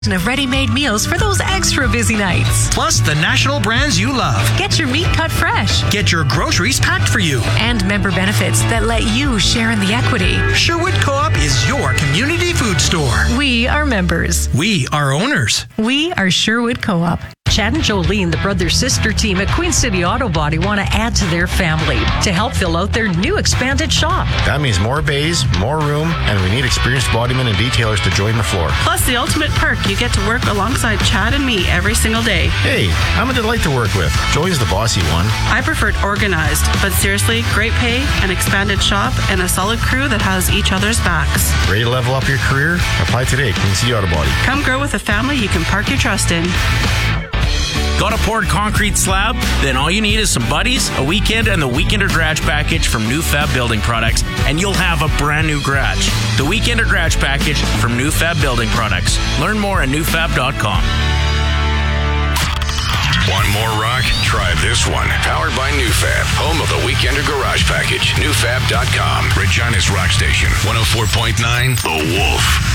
of ready-made meals for those extra busy nights. Plus the national brands you love. Get your meat cut fresh. Get your groceries packed for you. And member benefits that let you share in the equity. Sherwood Co-op is your community food store. We are members. We are owners. We are Sherwood Co-op. Chad and Jolene, the brother-sister team at Queen City Auto Body, want to add to their family to help fill out their new expanded shop. That means more bays, more room, and we need experienced bodymen and detailers to join the floor. Plus the ultimate perk, you get to work alongside Chad and me every single day. Hey, I'm a delight to work with. Jolene's the bossy one. I preferred organized, but seriously, great pay, an expanded shop, and a solid crew that has each other's backs. Ready to level up your career? Apply today, Queen City Auto Body. Come grow with a family you can park your trust in. Got a poured concrete slab? Then all you need is some buddies, a weekend, and the Weekender Garage Package from New Fab Building Products, and you'll have a brand new garage. The Weekender Garage Package from New Fab Building Products. Learn more at newfab.com. Want more rock? Try this one. Powered by NewFab, home of the Weekender Garage Package. Newfab.com. Regina's Rock Station, 104.9 The Wolf.